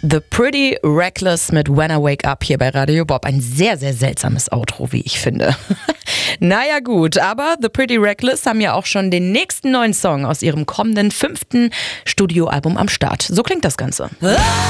The Pretty Reckless mit When I Wake Up hier bei Radio Bob. Ein sehr, sehr seltsames Outro, wie ich finde. Naja gut, aber The Pretty Reckless haben ja auch schon den nächsten neuen Song aus ihrem kommenden 5. Studioalbum am Start. So klingt das Ganze.